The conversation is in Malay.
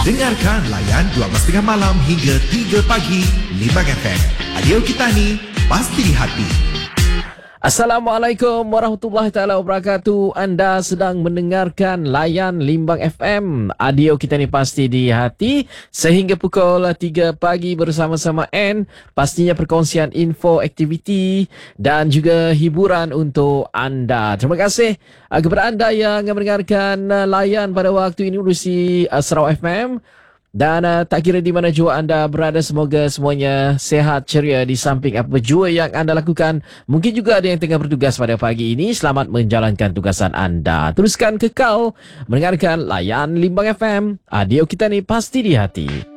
Dengarkan layan 12.30 malam hingga 3 pagi Limbang FM. Audio kita ni pasti di hati. Assalamualaikum warahmatullahi taala wabarakatuh. Anda sedang mendengarkan layan Limbang FM. Audio kita ni pasti di hati sehingga pukul 3 pagi bersama-sama N. Pastinya perkongsian info, aktiviti dan juga hiburan untuk anda. Terima kasih kepada anda yang mendengarkan layan pada waktu ini melalui Sarawak FM. Dan tak kira di mana jua anda berada, semoga semuanya sehat ceria di samping apa jua yang anda lakukan. Mungkin juga ada yang tengah bertugas pada pagi ini. Selamat menjalankan tugasan anda. Teruskan kekal mendengarkan layan Limbang FM. Audio kita ni pasti di hati.